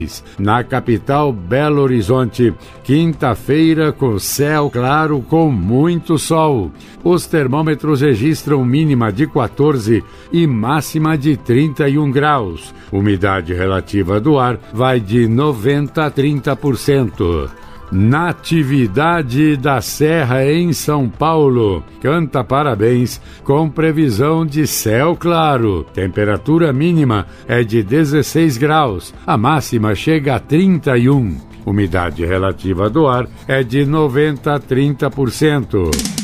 Na capital, Belo Horizonte, quinta-feira com céu claro com muito sol. Os termômetros registram mínima de 14 e máxima de 31 graus. Umidade relativa do ar vai de 90% a 30%. Natividade da Serra em São Paulo canta parabéns com previsão de céu claro. Temperatura mínima é de 16 graus, a máxima chega a 31. Umidade relativa do ar é de 90% a 30%.